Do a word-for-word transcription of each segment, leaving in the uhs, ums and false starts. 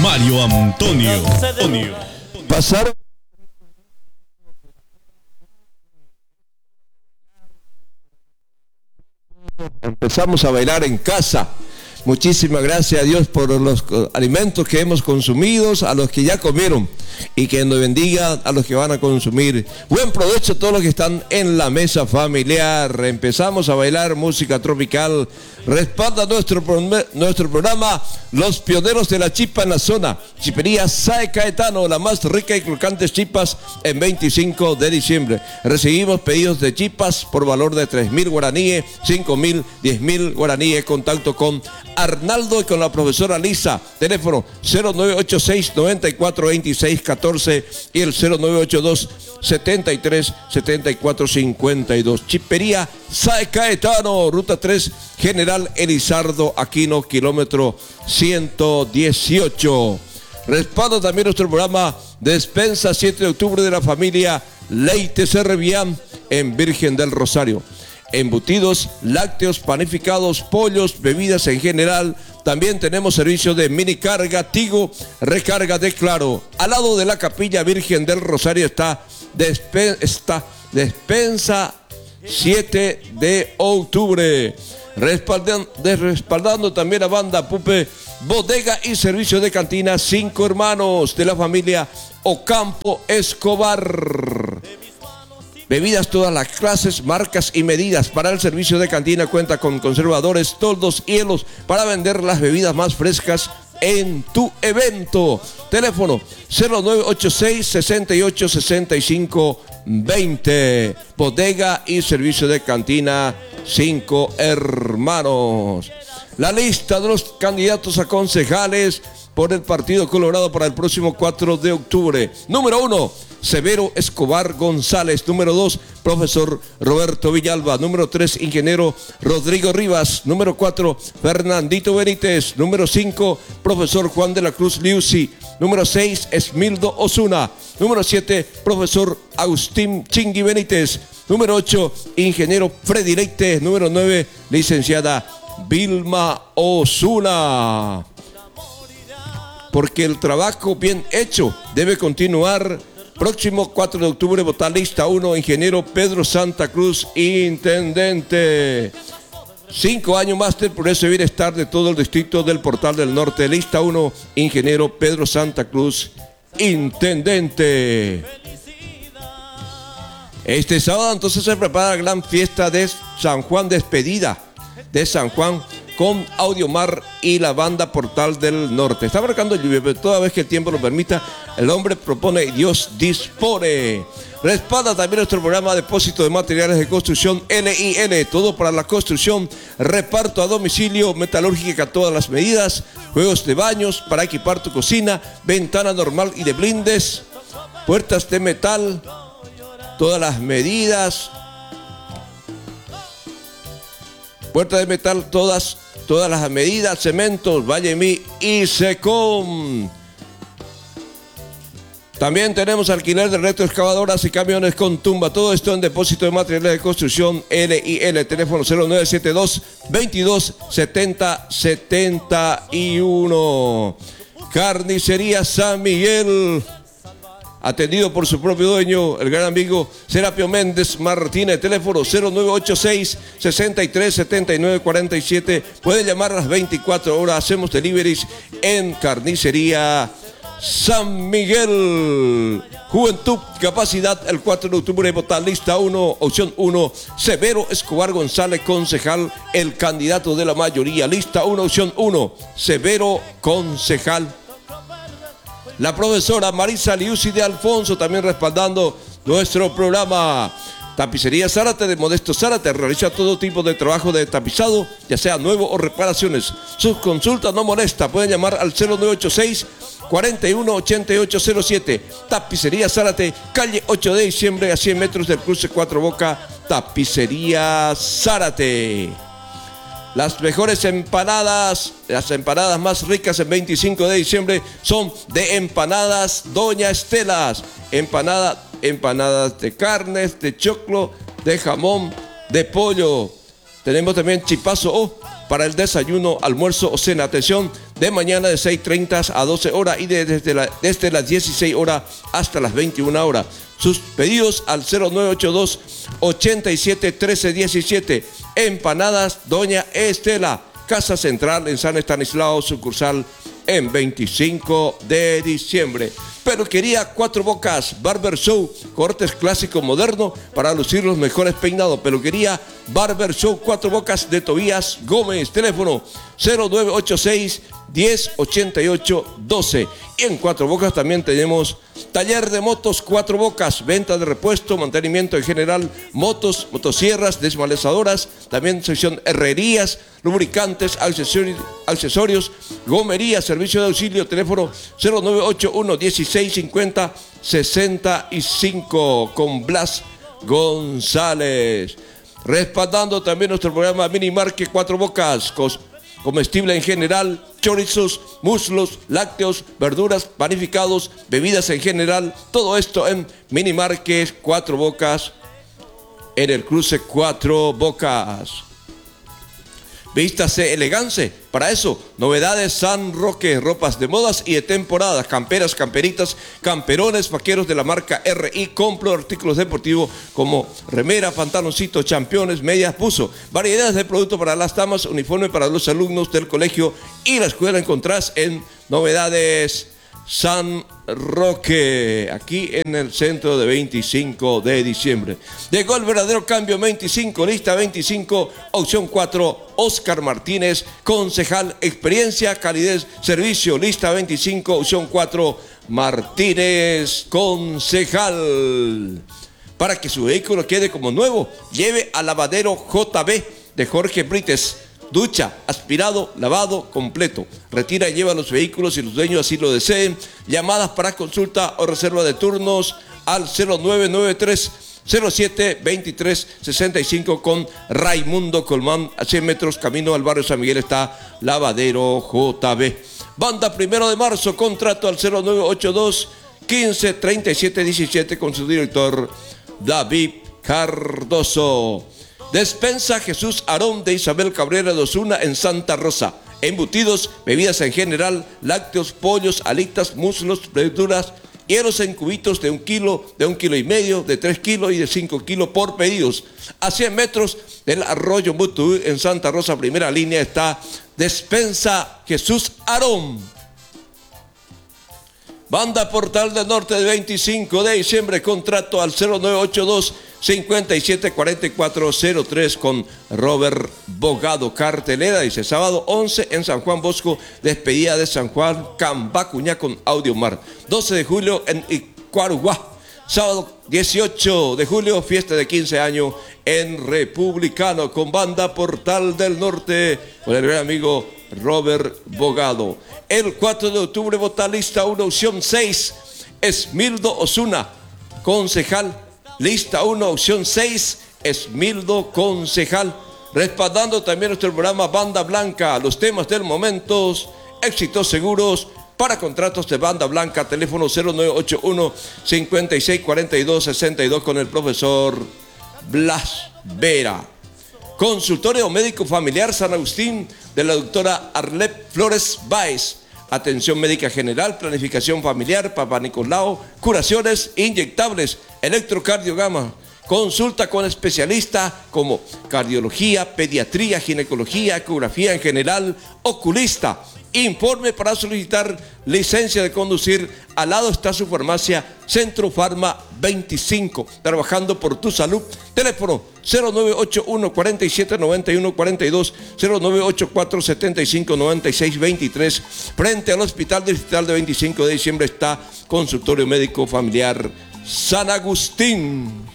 Mario Antonio. Antonio. Pasaron. Empezamos a bailar en casa. Muchísimas gracias a Dios por los alimentos que hemos consumido, a los que ya comieron, y que nos bendiga a los que van a consumir. Buen provecho a todos los que están en la mesa familiar. Empezamos a bailar música tropical. Respalda nuestro, nuestro programa Los Pioneros de la Chipa en la zona. Chipería Sae Caetano, la más rica y crocantes chipas en veinticinco de diciembre. Recibimos pedidos de chipas por valor de tres mil guaraníes, cinco mil, diez mil guaraníes. Contacto con Arnaldo y con la profesora Lisa. Teléfono cero nueve ocho seis, noventa y cuatro, veintiséis, catorce y el cero nueve ocho dos, setenta y tres, setenta y cuatro, cincuenta y dos. Chipería Sae Caetano, ruta tres, General Elizardo Aquino, kilómetro ciento dieciocho. Respaldo también nuestro programa Despensa siete de octubre de la familia Leite Cerrevián en Virgen del Rosario. Embutidos, lácteos, panificados, pollos, bebidas en general. También tenemos servicio de mini carga, Tigo, recarga de Claro. Al lado de la Capilla Virgen del Rosario está, despe está Despensa siete de octubre. Respaldan, respaldando también a Banda Pupe, bodega y servicio de cantina Cinco Hermanos de la familia Ocampo Escobar. Bebidas todas las clases, marcas y medidas. Para el servicio de cantina cuenta con conservadores, toldos, hielos para vender las bebidas más frescas en tu evento. Teléfono cero nueve ocho seis, sesenta y ocho, sesenta y cinco, veinte. Bodega y servicio de cantina Cinco Hermanos. La lista de los candidatos a concejales por el Partido Colorado para el próximo cuatro de octubre. Número uno, Severo Escobar González. Número dos, profesor Roberto Villalba. Número tres, ingeniero Rodrigo Rivas. Número cuatro, Fernandito Benítez. Número cinco, profesor Juan de la Cruz Liusi. Número seis, Esmildo Osuna. Número siete, profesor Agustín Chingui Benítez. Número ocho, ingeniero Freddy Leite. Número nueve, licenciada Vilma Osuna. Porque el trabajo bien hecho debe continuar. Próximo cuatro de octubre, votar lista uno, ingeniero Pedro Santa Cruz, intendente. Cinco años máster, progreso y bienestar de todo el distrito del Portal del Norte. Lista uno, ingeniero Pedro Santa Cruz, intendente. Este sábado entonces se prepara la gran fiesta de San Juan, despedida de San Juan, con Audiomar y la banda Portal del Norte. Está marcando lluvia, pero toda vez que el tiempo lo permita, el hombre propone y Dios dispone. Respalda también nuestro programa Depósito de Materiales de Construcción L I N, todo para la construcción, reparto a domicilio, metalúrgica a todas las medidas, juegos de baños para equipar tu cocina, ventana normal y de blindes, puertas de metal, todas las medidas, puertas de metal, todas, todas las medidas, cementos, Vallemí y Secom. También tenemos alquiler de retroexcavadoras y camiones con tumba. Todo esto en Depósito de Materiales de Construcción L I L. Teléfono cero nueve siete dos, veintidós, setenta, setenta y uno. Carnicería San Miguel, atendido por su propio dueño, el gran amigo Serapio Méndez Martínez. Teléfono cero nueve ocho seis, sesenta y tres, setenta y nueve, cuarenta y siete. Puede llamar a las veinticuatro horas. Hacemos deliveries en Carnicería San Miguel. Juventud, capacidad, el cuatro de octubre, votar lista uno, opción uno, Severo Escobar González, concejal, el candidato de la mayoría. Lista uno, opción uno, Severo, concejal. La profesora Marisa Liusi de Alfonso también respaldando nuestro programa. Tapicería Zárate de Modesto Zárate realiza todo tipo de trabajo de tapizado, ya sea nuevo o reparaciones. Sus consultas no molesta, pueden llamar al cero nueve ocho seis, cuarenta y uno, ochenta y ocho cero siete. Tapicería Zárate, calle ocho de diciembre, a cien metros del cruce Cuatro Boca. Tapicería Zárate. Las mejores empanadas, las empanadas más ricas en veinticinco de diciembre son de Empanadas Doña Estelas. Empanada, empanadas de carnes, de choclo, de jamón, de pollo. Tenemos también chipazo o para el desayuno, almuerzo o cena. Atención, de mañana de seis treinta a doce horas y de, desde, la, desde las dieciséis horas hasta las veintiuna horas. Sus pedidos al cero nueve ocho dos, ochenta y siete, trece diecisiete. Empanadas Doña Estela, Casa Central en San Estanislao, sucursal en veinticinco de diciembre. Peluquería Cuatro Bocas, Barber Show, cortes clásico moderno para lucir los mejores peinados. Peluquería Barber Show Cuatro Bocas de Tobías Gómez, teléfono cero nueve ocho seis, diez, ochenta y ocho, doce. Y en Cuatro Bocas también tenemos taller de motos Cuatro Bocas, venta de repuesto, mantenimiento en general, motos, motosierras, desmalezadoras, también sección herrerías, lubricantes, accesorios, accesorios, gomería, servicio de auxilio, teléfono cero nueve ocho uno, dieciséis cincuenta, sesenta y cinco con Blas González. Respaldando también nuestro programa Mini Market Cuatro Bocas, cos comestible en general, chorizos, muslos, lácteos, verduras, panificados, bebidas en general, todo esto en Mini Market Cuatro Bocas, en el cruce Cuatro Bocas. Vístase elegance, para eso, novedades San Roque, ropas de modas y de temporada, camperas, camperitas, camperones, vaqueros de la marca R I, compro artículos deportivos como remera, pantaloncitos, championes, medias, buzo, variedades de productos para las damas, uniforme para los alumnos del colegio y la escuela. Encontrás en Novedades San Roque, aquí en el centro de veinticinco de diciembre. Llegó el verdadero cambio veinticinco, lista veinticinco, opción cuatro, Oscar Martínez, concejal, experiencia, calidez, servicio, lista veinticinco, opción cuatro, Martínez, concejal. Para que su vehículo quede como nuevo, lleve al lavadero J B de Jorge Brites. Ducha, aspirado, lavado, completo. Retira y lleva los vehículos si los dueños así lo deseen. Llamadas para consulta o reserva de turnos al cero nueve nueve tres, cero siete, veintitrés, sesenta y cinco con Raimundo Colmán. A cien metros camino al barrio San Miguel está Lavadero J B. Banda Primero de Marzo, contrato al cero nueve ocho dos, quince, treinta y siete, diecisiete con su director David Cardoso. Despensa Jesús Arón de Isabel Cabrera de Osuna en Santa Rosa. Embutidos, bebidas en general, lácteos, pollos, alitas, muslos, verduras, hielos en cubitos de un kilo, de un kilo y medio, de tres kilos y de cinco kilos por pedidos. A cien metros del Arroyo Mutuí en Santa Rosa, primera línea, está Despensa Jesús Arón. Banda Portal del Norte del veinticinco de diciembre, contrato al cero nueve ocho dos, cincuenta y siete, cuarenta y cuatro, cero tres con Robert Bogado. Cartelera, dice, sábado once en San Juan Bosco, despedida de San Juan Cambacuña con Audiomar. doce de julio en Icuaruguá. Sábado dieciocho de julio, fiesta de quince años en Republicano con Banda Portal del Norte, con el gran amigo Robert Bogado. El cuatro de octubre, vota lista uno, opción seis, Esmildo Osuna, concejal. Lista uno, opción seis, Esmildo, concejal. Respaldando también nuestro programa Banda Blanca, los temas del momento, éxitos seguros. Para contratos de Banda Blanca, teléfono cero nueve ocho uno, cincuenta y seis, cuarenta y dos, sesenta y dos con el profesor Blas Vera. Consultorio médico familiar San Agustín de la doctora Arlet Flores Báez. Atención médica general, planificación familiar, Papá Nicolau, curaciones inyectables, electrocardiograma. Consulta con especialistas como cardiología, pediatría, ginecología, ecografía en general, oculista. Informe para solicitar licencia de conducir. Al lado está su farmacia Centro Farma veinticinco, trabajando por tu salud. Teléfono cero nueve ocho uno, cuarenta y siete, noventa y uno, cuarenta y dos, cero nueve ocho cuatro, setenta y cinco, noventa y seis, veintitrés. Frente al Hospital Distrital de veinticinco de diciembre está Consultorio Médico Familiar San Agustín.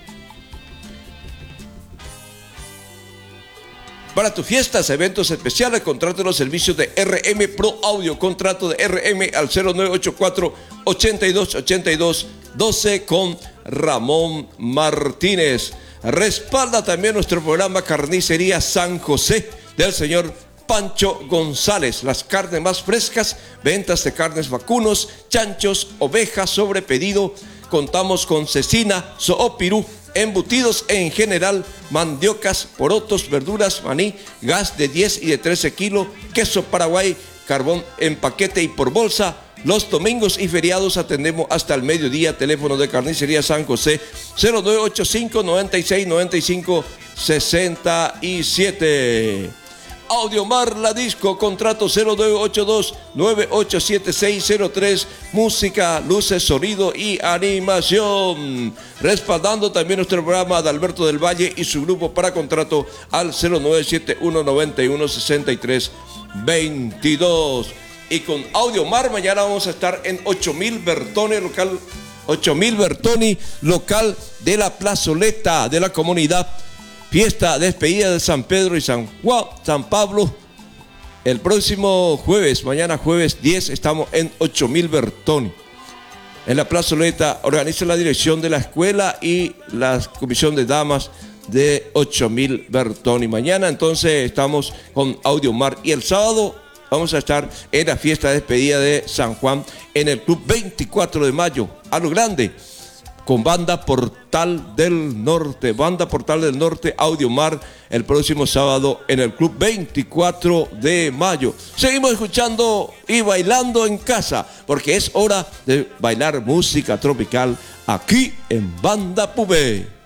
Para tus fiestas, eventos especiales, contrate los servicios de R M Pro Audio. Contrato de R M al cero nueve ocho cuatro, ochenta y dos, ochenta y dos, doce con Ramón Martínez. Respalda también nuestro programa Carnicería San José del señor Pancho González. Las carnes más frescas, ventas de carnes vacunos, chanchos, ovejas sobre pedido. Contamos con cecina, zoopirú, embutidos en general, mandiocas, porotos, verduras, maní, gas de diez y de trece kilos, queso Paraguay, carbón en paquete y por bolsa. Los domingos y feriados atendemos hasta el mediodía. Teléfono de Carnicería San José cero nueve ocho cinco, noventa y seis, noventa y cinco, sesenta y siete. Audiomar La Disco, contrato cero nueve ocho dos, nueve ocho siete seis cero tres, música, luces, sonido y animación. Respaldando también nuestro programa de Alberto del Valle y su grupo para contrato al cero nueve siete uno, noventa y uno, sesenta y tres, veintidós. Y con Audiomar mañana vamos a estar en ocho mil Bertone, local ocho mil Bertoni, local de la plazoleta de la comunidad. Fiesta despedida de San Pedro y San Juan, San Pablo. El próximo jueves, mañana jueves diez, estamos en ocho mil Bertoni. En la plazoleta organiza la dirección de la escuela y la comisión de damas de ocho mil Bertoni. Mañana entonces estamos con Audiomar y el sábado vamos a estar en la fiesta de despedida de San Juan en el Club veinticuatro de mayo, a lo grande, con Banda Portal del Norte, Banda Portal del Norte, Audiomar, el próximo sábado en el Club veinticuatro de mayo. Seguimos escuchando y bailando en casa, porque es hora de bailar música tropical aquí en Banda Pubé.